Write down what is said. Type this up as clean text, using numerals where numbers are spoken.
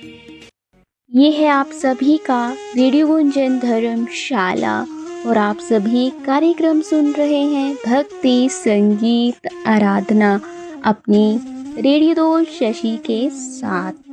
ये है आप सभी का रेडियो गुंजन धर्मशाला और आप सभी कार्यक्रम सुन रहे हैं भक्ति संगीत आराधना अपनी रेडियो दोस्त शशि के साथ।